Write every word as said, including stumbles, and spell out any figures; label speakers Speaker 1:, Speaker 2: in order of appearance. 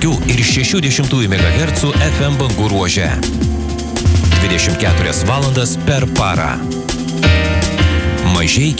Speaker 1: penkių ir šešių dešimtųjų megahercų F M bangų ruože. dvidešimt keturias valandas per parą. Mažeikiai